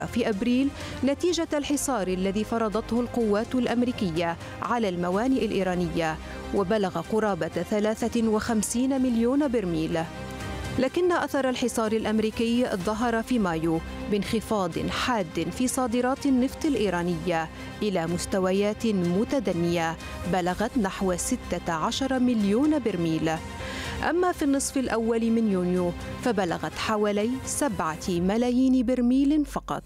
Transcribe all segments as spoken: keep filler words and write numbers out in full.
في أبريل نتيجة الحصار الذي فرضته القوات الأمريكية على الموانئ الإيرانية، وبلغ قرابة ثلاثة وخمسين مليون برميل. لكن أثر الحصار الأمريكي ظهر في مايو بانخفاض حاد في صادرات النفط الإيرانية إلى مستويات متدنية بلغت نحو ستة عشر مليون برميل. أما في النصف الأول من يونيو فبلغت حوالي سبعة ملايين برميل فقط.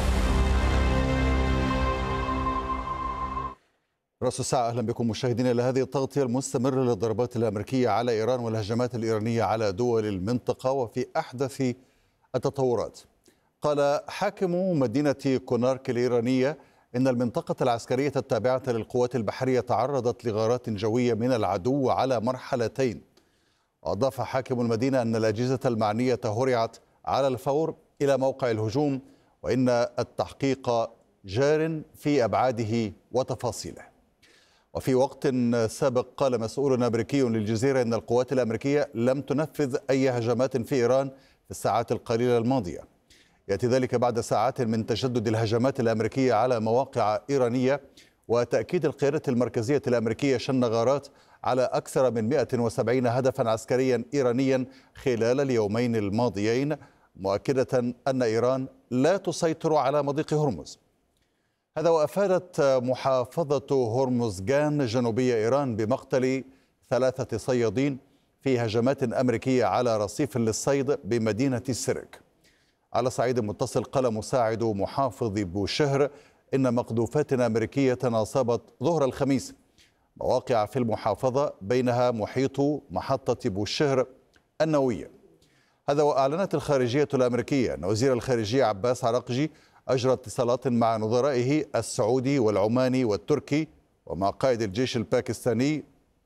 رأس الساعة، أهلا بكم مشاهدينا إلى هذه التغطية المستمرة للضربات الأمريكية على إيران والهجمات الإيرانية على دول المنطقة وفي أحدث التطورات. قال حاكم مدينة كونارك الإيرانية إن المنطقة العسكرية التابعة للقوات البحرية تعرضت لغارات جوية من العدو على مرحلتين. وأضاف حاكم المدينة أن الأجهزة المعنية هرعت على الفور إلى موقع الهجوم، وإن التحقيق جار في أبعاده وتفاصيله. وفي وقت سابق قال مسؤول أمريكي للجزيرة إن القوات الأمريكية لم تنفذ أي هجمات في إيران في الساعات القليلة الماضية. يأتي ذلك بعد ساعات من تشدد الهجمات الأمريكية على مواقع إيرانية، وتأكيد القيادة المركزية الأمريكية شن غارات على أكثر من مئة وسبعين هدفا عسكريا إيرانيا خلال اليومين الماضيين، مؤكدة أن إيران لا تسيطر على مضيق هرمز. هذا وأفادت محافظة هرمزغان جنوبية إيران بمقتل ثلاثة صيادين في هجمات أمريكية على رصيف للصيد بمدينة السرك. على صعيد متصل قال مساعد محافظ بوشهر إن مقذوفات أمريكية أصابت ظهر الخميس مواقع في المحافظة، بينها محيط محطة بوشهر النووية. هذا وأعلنت الخارجية الأمريكية أن وزير الخارجية عباس عراقجي أجرى اتصالات مع نظرائه السعودي والعماني والتركي ومع قائد الجيش الباكستاني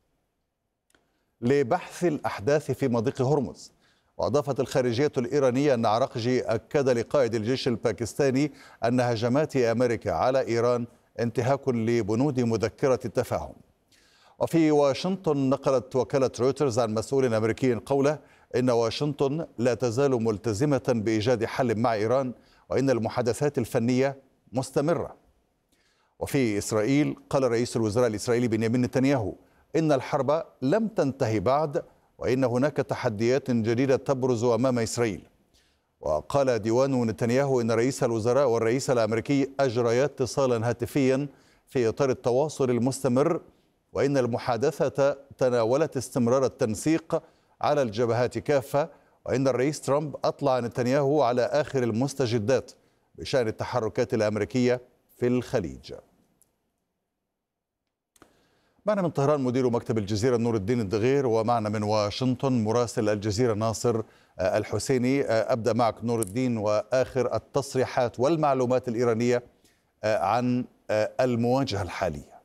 لبحث الأحداث في مضيق هرمز. وأضافت الخارجية الإيرانية أن عراقجي أكد لقائد الجيش الباكستاني أن هجمات أمريكا على إيران انتهاك لبنود مذكرة التفاهم. وفي واشنطن نقلت وكالة رويترز عن مسؤول أمريكي قوله إن واشنطن لا تزال ملتزمة بإيجاد حل مع إيران، وإن المحادثات الفنية مستمرة. وفي إسرائيل قال رئيس الوزراء الإسرائيلي بنيامين نتنياهو إن الحرب لم تنتهي بعد، وإن هناك تحديات جديدة تبرز أمام إسرائيل. وقال ديوان نتنياهو إن رئيس الوزراء والرئيس الأمريكي أجريا اتصالا هاتفيا في إطار التواصل المستمر، وإن المحادثة تناولت استمرار التنسيق على الجبهات كافة، وإن الرئيس ترامب أطلع نتنياهو على آخر المستجدات بشأن التحركات الأمريكية في الخليج. معنا من طهران مدير مكتب الجزيرة نور الدين الدغير، ومعنا من واشنطن مراسل الجزيرة ناصر الحسيني. أبدأ معك نور الدين، وآخر التصريحات والمعلومات الإيرانية عن المواجهة الحالية.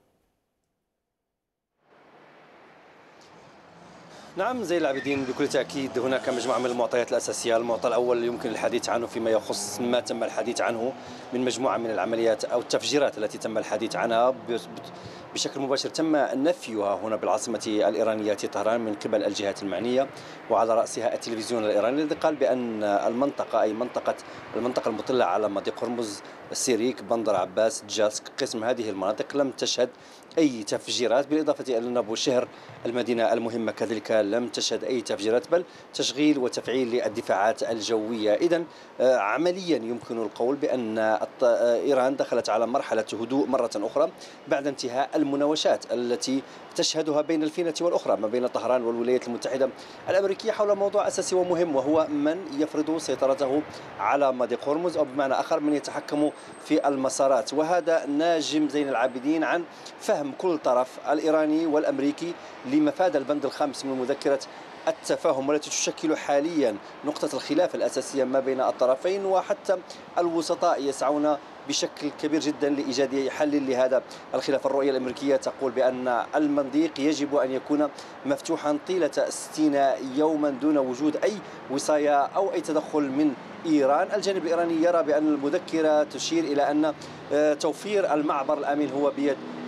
نعم زي العابدين، بكل تأكيد هناك مجموعة من المعطيات الأساسية. المعطى الأول يمكن الحديث عنه فيما يخص ما تم الحديث عنه من مجموعة من العمليات أو التفجيرات التي تم الحديث عنها بشكل مباشر تم نفيها هنا بالعاصمة الإيرانية طهران من قبل الجهات المعنية، وعلى رأسها التلفزيون الإيراني الذي قال بأن المنطقة أي منطقة المنطقة المطلة على مضيق هرمز، سيريك، بندر عباس، جاسك، قسم هذه المناطق لم تشهد أي تفجيرات، بالإضافة إلى أن بوشهر المدينة المهمة كذلك لم تشهد أي تفجيرات، بل تشغيل وتفعيل للدفاعات الجوية. إذن عمليا يمكن القول بأن إيران دخلت على مرحلة هدوء مرة أخرى بعد انتهاء المناوشات التي تشهدها بين الفينة والأخرى ما بين طهران والولايات المتحدة الأمريكية حول موضوع أساسي ومهم، وهو من يفرض سيطرته على مضيق هرمز، أو بمعنى آخر من يتحكم في المسارات. وهذا ناجم زين العابدين عن فهم كل طرف الإيراني والأمريكي لمفاد البند الخامس من مذكرة التفاهم، والتي تشكل حاليا نقطة الخلاف الأساسية ما بين الطرفين، وحتى الوسطاء يسعون بشكل كبير جدا لإيجاد حل لهذا الخلاف. الرؤية الأمريكية تقول بأن المضيق يجب أن يكون مفتوحا طيلة ستين يوما دون وجود أي وصاية أو أي تدخل من إيران. الجانب الإيراني يرى بأن المذكرة تشير إلى أن توفير المعبر الآمن هو بيد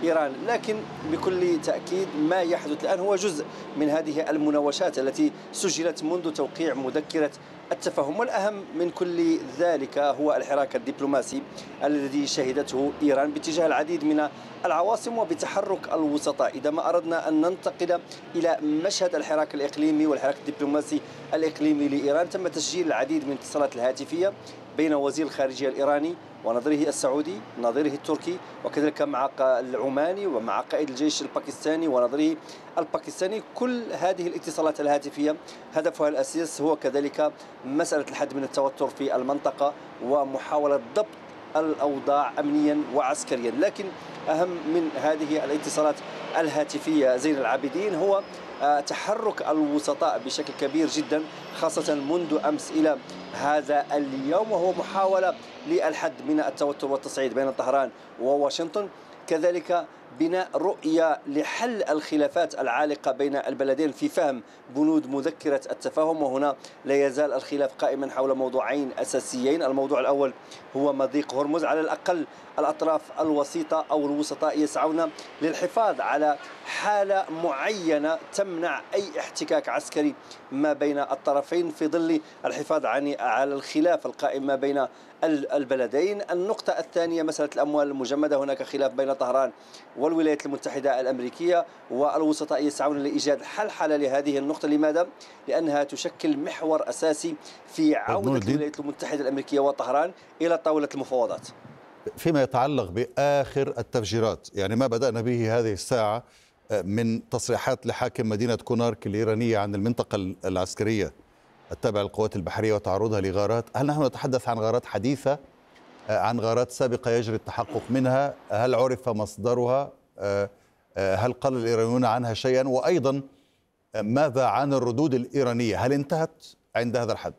إيران. لكن بكل تأكيد ما يحدث الآن هو جزء من هذه المناوشات التي سجلت منذ توقيع مذكرة التفاهم، والأهم من كل ذلك هو الحراك الدبلوماسي الذي شهدته إيران باتجاه العديد من العواصم وبتحرك الوسطاء. إذا ما أردنا أن ننتقل إلى مشهد الحراك الإقليمي والحراك الدبلوماسي الإقليمي لإيران، تم تسجيل العديد من الاتصالات الهاتفية بين وزير الخارجية الإيراني ونظيره السعودي، نظيره التركي، وكذلك مع العماني ومع قائد الجيش الباكستاني ونظيره الباكستاني. كل هذه الاتصالات الهاتفية هدفها الأساس هو كذلك مسألة الحد من التوتر في المنطقة ومحاولة ضبط الأوضاع أمنيا وعسكريا. لكن أهم من هذه الاتصالات الهاتفية زين العابدين هو تحرك الوسطاء بشكل كبير جدا، خاصة منذ أمس إلى هذا اليوم، وهو محاولة للحد من التوتر والتصعيد بين طهران وواشنطن، كذلك بناء رؤية لحل الخلافات العالقة بين البلدين في فهم بنود مذكرة التفاهم. وهنا لا يزال الخلاف قائما حول موضوعين أساسيين. الموضوع الأول هو مضيق هرمز. على الأقل الأطراف الوسيطة أو الوسطاء يسعون للحفاظ على حالة معينة تمنع أي احتكاك عسكري ما بين الطرفين في ظل الحفاظ عن على الخلاف القائم ما بين البلدين. النقطة الثانية مسألة الأموال المجمدة. هناك خلاف بين طهران والولايات المتحدة الأمريكية، والوسطاء يسعون لإيجاد حل حل لهذه النقطة. لماذا؟ لأنها تشكل محور أساسي في عودة الولايات المتحدة الأمريكية وطهران إلى طاولة المفاوضات. فيما يتعلق بآخر التفجيرات، يعني ما بدأنا به هذه الساعة من تصريحات لحاكم مدينة كونارك الإيرانية عن المنطقة العسكرية التابعة للقوات البحرية وتعرضها لغارات، هل نحن نتحدث عن غارات حديثة، عن غارات سابقة يجري التحقق منها؟ هل عرف مصدرها؟ هل قال الإيرانيون عنها شيئا؟ وأيضا ماذا عن الردود الإيرانية؟ هل انتهت عند هذا الحد؟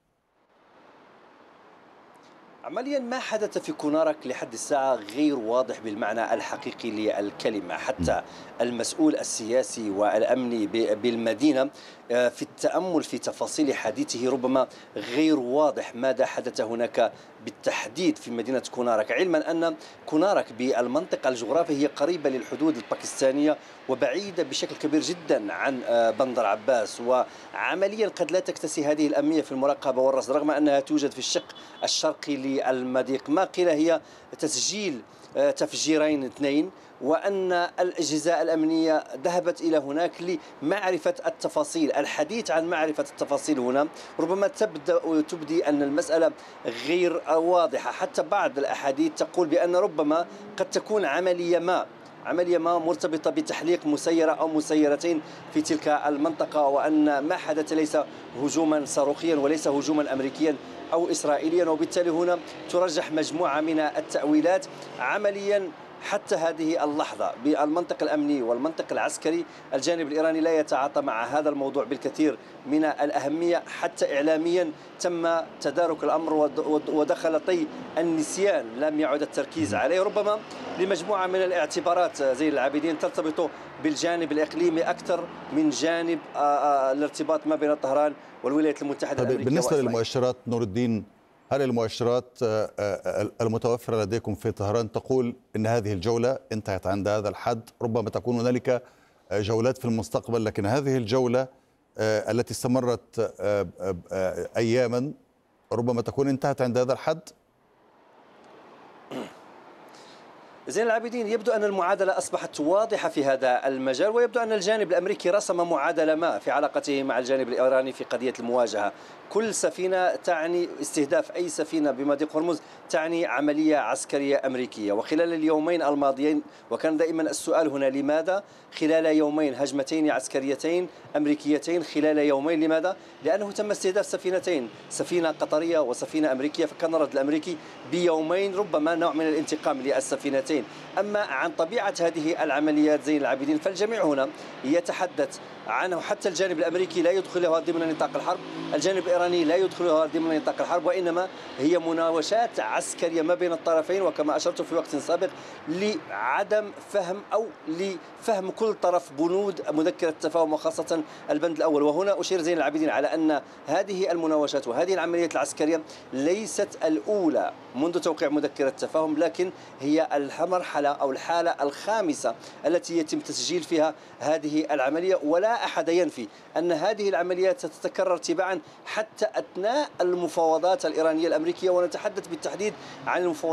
عمليا ما حدث في كونارك لحد الساعة غير واضح بالمعنى الحقيقي للكلمة. حتى المسؤول السياسي والأمني بالمدينة في التأمل في تفاصيل حديثه ربما غير واضح ماذا حدث هناك بالتحديد في مدينة كونارك، علما أن كونارك بالمنطقة الجغرافية هي قريبة للحدود الباكستانية وبعيدة بشكل كبير جدا عن بندر عباس، وعمليا قد لا تكتسي هذه الأهمية في المراقبة والرصد رغم أنها توجد في الشق الشرقي للمضيق. ما قيل هي تسجيل تفجيرين اثنين، وأن الأجهزة الأمنية ذهبت إلى هناك لمعرفة التفاصيل. الحديث عن معرفة التفاصيل هنا ربما تبدأ وتبدي أن المسألة غير واضحة. حتى بعض الأحاديث تقول بأن ربما قد تكون عملية ما عملية ما مرتبطة بتحليق مسيرة أو مسيرتين في تلك المنطقة، وأن ما حدث ليس هجوما صاروخيا وليس هجوما أمريكيا أو إسرائيليا، وبالتالي هنا ترجح مجموعة من التأويلات. عمليا حتى هذه اللحظة بالمنطق الأمني والمنطق العسكري الجانب الإيراني لا يتعاطى مع هذا الموضوع بالكثير من الأهمية. حتى إعلاميا تم تدارك الأمر ودخل طي النسيان، لم يعد التركيز عليه ربما لمجموعة من الاعتبارات زين العابدين ترتبط بالجانب الإقليمي أكثر من جانب الارتباط ما بين طهران والولايات المتحدة الأمريكية. بالنسبة للمؤشرات نور الدين، هل المؤشرات المتوفرة لديكم في طهران تقول أن هذه الجولة انتهت عند هذا الحد؟ ربما تكون هنالك جولات في المستقبل، لكن هذه الجولة التي استمرت أياما ربما تكون انتهت عند هذا الحد؟ زين العابدين، يبدو أن المعادلة أصبحت واضحة في هذا المجال، ويبدو أن الجانب الأمريكي رسم معادلة ما في علاقته مع الجانب الإيراني في قضية المواجهة. كل سفينة تعني استهداف أي سفينة بمضيق هرمز تعني عملية عسكرية أمريكية. وخلال اليومين الماضيين، وكان دائما السؤال هنا لماذا خلال يومين هجمتين عسكريتين أمريكيتين خلال يومين؟ لماذا؟ لأنه تم استهداف سفينتين، سفينة قطرية وسفينة أمريكية، فكان الرد الأمريكي بيومين ربما نوع من الانتقام للسفينتين. أما عن طبيعة هذه العمليات زين العابدين فالجميع هنا يتحدث عنه، حتى الجانب الأمريكي لا يدخلها ضمن نطاق الحرب، الجانب الإيراني لا يدخلها ضمن نطاق الحرب، وإنما هي مناوشات عسكرية ما بين الطرفين. وكما أشرت في وقت سابق لعدم فهم أو لفهم كل طرف بنود مذكرة التفاهم وخاصة البند الأول. وهنا أشير زين العابدين على أن هذه المناوشات وهذه العمليات العسكرية ليست الأولى منذ توقيع مذكرة التفاهم، لكن هي المرحلة أو الحالة الخامسة التي يتم تسجيل فيها هذه العملية، ولا أحد ينفي أن هذه العمليات ستتكرر تباعا حتى أثناء المفاوضات الإيرانية الأمريكية، ونتحدث بالتحديد عن المفاوضات